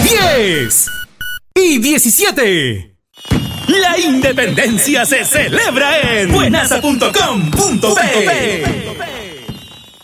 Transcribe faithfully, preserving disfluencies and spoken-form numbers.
diez y diecisiete. La independencia se celebra en buenasa punto com punto be.